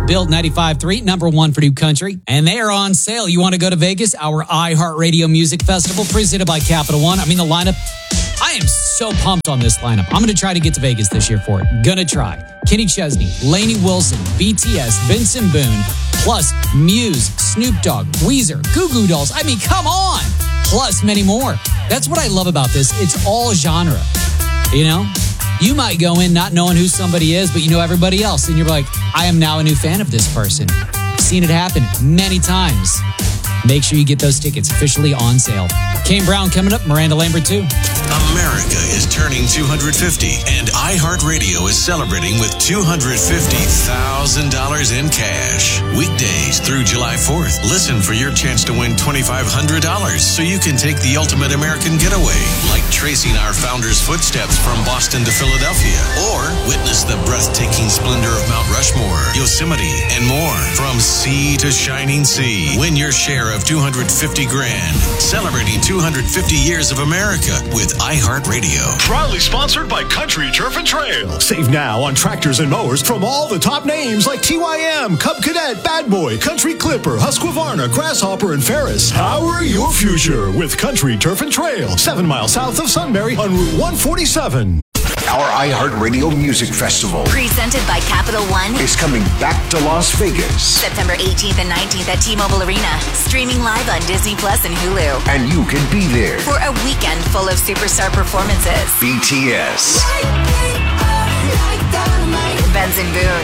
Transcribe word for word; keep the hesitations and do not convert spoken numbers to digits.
Build ninety-five point three, number one for new country. And they are on sale. You want to go to Vegas? Our iHeartRadio Music Festival presented by Capital One. I mean, the lineup, I am so pumped on this lineup. I'm going to try to get to Vegas this year for it. Gonna try. Kenny Chesney, Lainey Wilson, B T S, Vincent Boone, plus Muse, Snoop Dogg, Weezer, Goo Goo Dolls. I mean, come on. Plus many more. That's what I love about this. It's all genre. You know? You might go in not knowing who somebody is, but you know everybody else. And you're like, I am now a new fan of this person. Seen it happen many times. Make sure you get those tickets officially on sale. Kane Brown coming up, Miranda Lambert too. America is turning two hundred fifty, and iHeartRadio is celebrating with two hundred fifty thousand dollars in cash. Weekdays through July fourth. Listen for your chance to win twenty-five hundred dollars so you can take the ultimate American getaway, like tracing our founder's footsteps from Boston to Philadelphia, or witness the breathtaking splendor of Mount Rushmore, Yosemite, and more. From sea to shining sea. Win your share of two hundred fifty grand. Celebrating two hundred fifty years of America with iHeartRadio. Proudly sponsored by Country Turf and Trail. Save now on tractors and mowers from all the top names like T Y M, Cub Cadet, Bad Boy, Country Clipper, Husqvarna, Grasshopper, and Ferris. Power your future with Country Turf and Trail. Seven miles south of Sunbury on Route one forty-seven. Our iHeartRadio Music Festival, presented by Capital One, is coming back to Las Vegas. September eighteenth and nineteenth at T-Mobile Arena. Streaming live on Disney Plus and Hulu. And you can be there for a weekend full of superstar performances. B T S, Benson Boone,